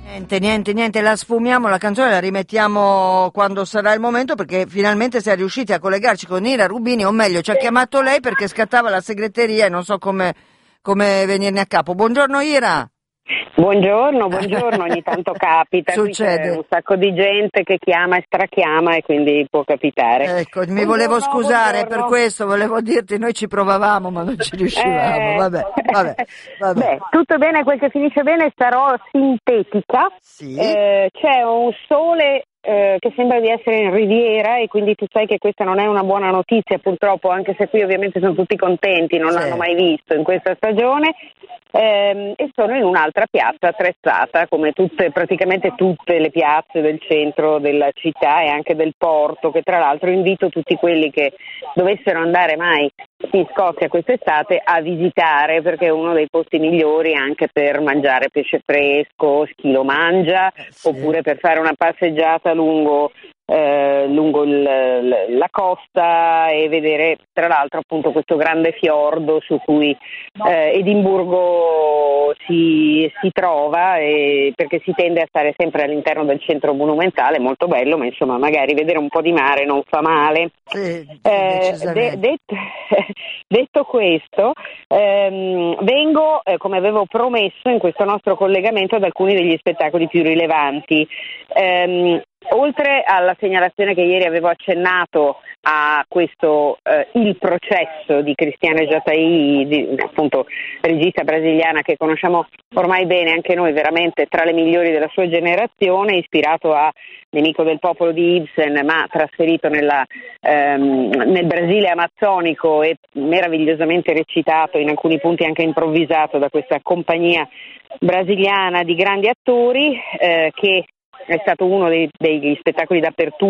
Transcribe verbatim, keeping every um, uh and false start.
Niente, niente, niente, la sfumiamo, la canzone la rimettiamo quando sarà il momento, perché finalmente siamo riusciti a collegarci con Ira Rubini, o meglio ci ha chiamato lei perché scattava la segreteria e non so come, come venirne a capo. Buongiorno Ira! Buongiorno, buongiorno, ogni tanto capita, qui Succede. c'è un sacco di gente che chiama e strachiama e quindi può capitare. Ecco, mi Buongiorno, volevo scusare buongiorno. per questo, volevo dirti, noi ci provavamo ma non ci riuscivamo, Eh, vabbè, vabbè, vabbè. Beh, tutto bene, quel che finisce bene, sarò sintetica. Sì. Eh, c'è un sole eh, che sembra di essere in riviera e quindi tu sai che questa non è una buona notizia purtroppo, anche se qui ovviamente sono tutti contenti, non Sì. l'hanno mai visto in questa stagione. Ehm, e sono in un'altra piazza attrezzata come tutte, praticamente tutte le piazze del centro della città e anche del porto, che tra l'altro invito tutti quelli che dovessero andare mai in Scozia quest'estate a visitare, perché è uno dei posti migliori anche per mangiare pesce fresco, chi lo mangia, Eh, sì. oppure per fare una passeggiata lungo Eh, lungo il, la costa e vedere tra l'altro appunto questo grande fiordo su cui eh, Edimburgo si, si trova, e perché si tende a stare sempre all'interno del centro monumentale, molto bello, ma insomma magari vedere un po' di mare non fa male. Sì, sì, Eh, de- detto, detto questo, ehm, vengo, eh, come avevo promesso in questo nostro collegamento, ad alcuni degli spettacoli più rilevanti. Ehm, oltre alla segnalazione che ieri avevo accennato a questo eh, Il processo di Cristiane Jatahy, di, appunto regista brasiliana che conosciamo ormai bene anche noi, veramente tra le migliori della sua generazione, ispirato a Nemico del popolo di Ibsen, ma trasferito nella, ehm, nel Brasile amazzonico e meravigliosamente recitato, in alcuni punti anche improvvisato, da questa compagnia brasiliana di grandi attori, eh, che è stato uno dei, degli spettacoli d'apertura